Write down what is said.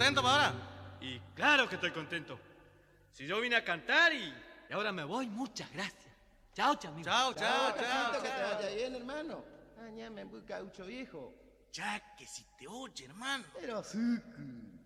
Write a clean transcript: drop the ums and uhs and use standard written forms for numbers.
contento, pa' ahora? Y claro que estoy contento. Si yo vine a cantar y ahora me voy, muchas gracias. Chao, chamigo. Chao, chao, chao, Que te chao. vaya bien, hermano. Añame muy caucho viejo. Ya, que si te oye, hermano. Pero sí.